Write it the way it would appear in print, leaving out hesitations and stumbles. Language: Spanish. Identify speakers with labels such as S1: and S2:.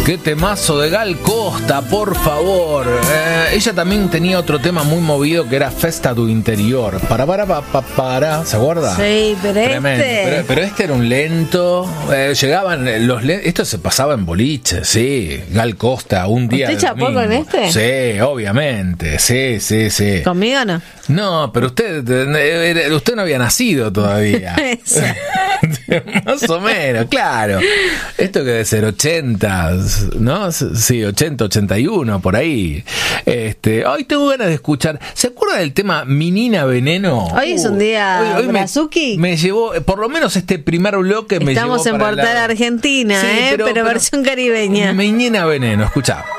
S1: Qué temazo de Gal Costa, por favor. Ella también tenía otro tema muy movido que era Festa do Interior. Para, ¿se acuerda?
S2: Sí, pero
S1: tremendo. Pero este era un lento. Llegaban los esto se pasaba en boliche, sí. Gal Costa, un día.
S2: ¿Usted chapó con este?
S1: Sí, obviamente. Sí.
S2: ¿Conmigo no?
S1: No, pero usted no había nacido todavía. Más o menos, claro. Esto que debe ser 80, ¿no? Sí, 80, 81, por ahí. Hoy tengo ganas de escuchar. ¿Se acuerda del tema Menina Veneno?
S2: Hoy es un día
S1: hoy
S2: Brazuki.
S1: Me llevó, por lo menos este primer bloque me llevó.
S2: Estamos en Portal Argentina,
S1: sí,
S2: pero versión caribeña.
S1: Menina Veneno, escuchá.